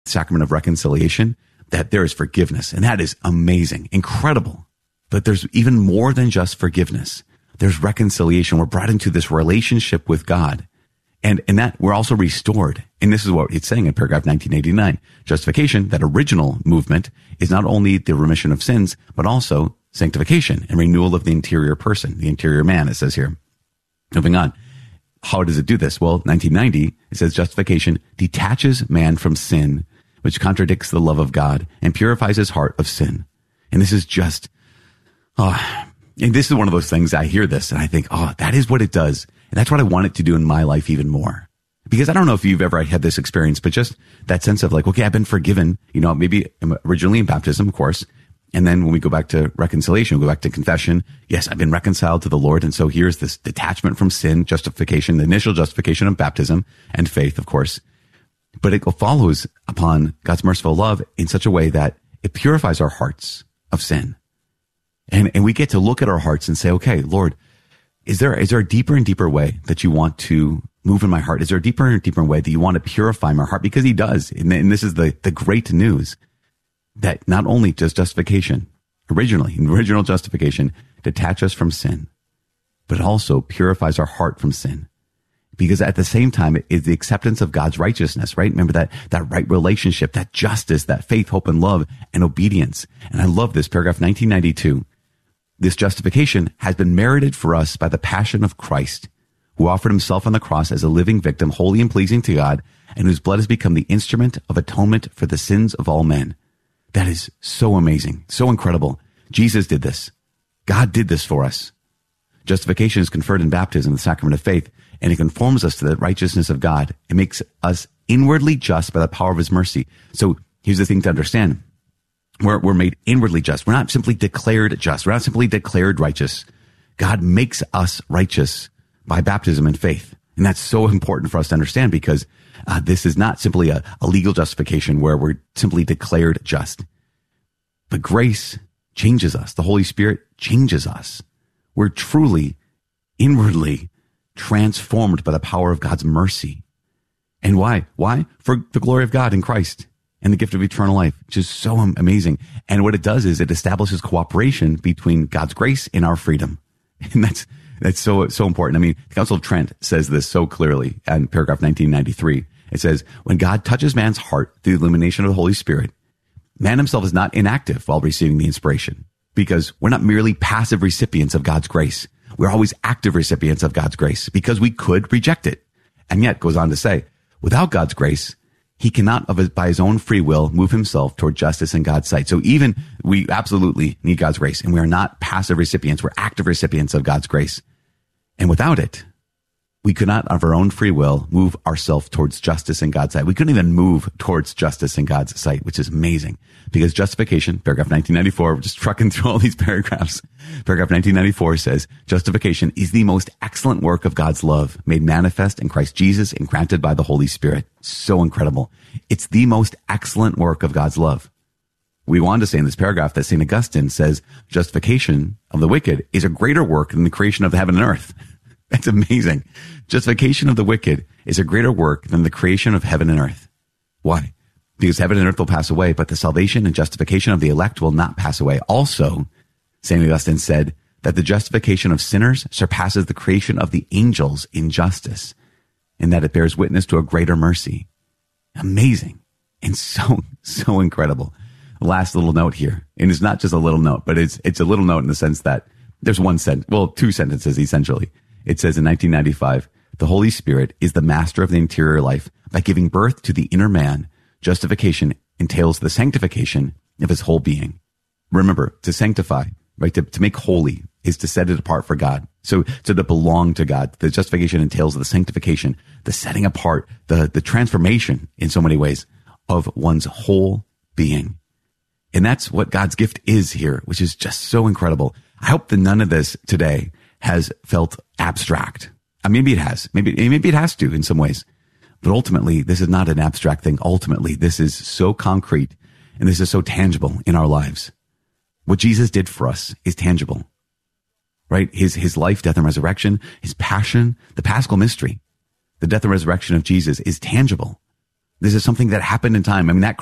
sacrament of reconciliation, that there is forgiveness. And that is amazing, incredible. But there's even more than just forgiveness. There's reconciliation. We're brought into this relationship with God. And that we're also restored. And this is what it's saying in paragraph 1989. Justification, that original movement, is not only the remission of sins, but also sanctification and renewal of the interior person, the interior man, it says here. Moving on. How does it do this? Well, 1990, it says justification detaches man from sin, which contradicts the love of God, and purifies his heart of sin. And this is just, and this is one of those things, I hear this and I think, that is what it does. And that's what I want it to do in my life even more. Because I don't know if you've ever had this experience, but just that sense of like, okay, I've been forgiven, maybe originally in baptism, of course. And then when we go back to reconciliation, we go back to confession. Yes, I've been reconciled to the Lord. And so here's this detachment from sin, justification, the initial justification of baptism and faith, of course. But it follows upon God's merciful love in such a way that it purifies our hearts of sin. And we get to look at our hearts and say, okay, Lord, is there a deeper and deeper way that you want to move in my heart? Is there a deeper and deeper way that you want to purify my heart? Because he does. And this is the great news, that not only does justification, original justification, detach us from sin, but it also purifies our heart from sin. Because at the same time, it is the acceptance of God's righteousness, right? Remember that right relationship, that justice, that faith, hope, and love, and obedience. And I love this, paragraph 1992. This justification has been merited for us by the passion of Christ, who offered himself on the cross as a living victim, holy and pleasing to God, and whose blood has become the instrument of atonement for the sins of all men. That is so amazing, so incredible. Jesus did this. God did this for us. Justification is conferred in baptism, the sacrament of faith, and it conforms us to the righteousness of God. It makes us inwardly just by the power of his mercy. So here's the thing to understand. We're made inwardly just. We're not simply declared just. We're not simply declared righteous. God makes us righteous by baptism and faith. And that's so important for us to understand, because this is not simply a legal justification where we're simply declared just. But grace changes us. The Holy Spirit changes us. We're truly inwardly transformed by the power of God's mercy. And why? Why? For the glory of God in Christ and the gift of eternal life, which is so amazing. And what it does is it establishes cooperation between God's grace and our freedom. And that's so important. I mean, the Council of Trent says this so clearly in paragraph 1993. It says, when God touches man's heart through the illumination of the Holy Spirit, man himself is not inactive while receiving the inspiration, because we're not merely passive recipients of God's grace. We're always active recipients of God's grace, because we could reject it. And yet goes on to say, without God's grace, he cannot by his own free will move himself toward justice in God's sight. So even we absolutely need God's grace, and we are not passive recipients. We're active recipients of God's grace. And without it, we could not of our own free will move ourselves towards justice in God's sight. We couldn't even move towards justice in God's sight, which is amazing, because justification, paragraph 1994, we're just trucking through all these paragraphs. Paragraph 1994 says, justification is the most excellent work of God's love, made manifest in Christ Jesus and granted by the Holy Spirit. So incredible. It's the most excellent work of God's love. We want to say in this paragraph that St. Augustine says justification of the wicked is a greater work than the creation of heaven and earth. That's amazing. Justification of the wicked is a greater work than the creation of heaven and earth. Why? Because heaven and earth will pass away, but the salvation and justification of the elect will not pass away. Also, St. Augustine said that the justification of sinners surpasses the creation of the angels in justice, and that it bears witness to a greater mercy. Amazing. And so incredible. Last little note here. And it's not just a little note, but it's a little note in the sense that there's two sentences essentially. It says in 1995, the Holy Spirit is the master of the interior life. By giving birth to the inner man, justification entails the sanctification of his whole being. Remember, to sanctify, right? To make holy is to set it apart for God. So to belong to God. The justification entails the sanctification, the setting apart, the transformation in so many ways of one's whole being. And that's what God's gift is here, which is just so incredible. I hope that none of this today has felt abstract. Maybe it has. Maybe it has to in some ways. But ultimately, this is not an abstract thing. Ultimately, this is so concrete and this is so tangible in our lives. What Jesus did for us is tangible, right? His life, death, and resurrection, his passion, the Paschal mystery, the death and resurrection of Jesus is tangible. This is something that happened in time. I mean, that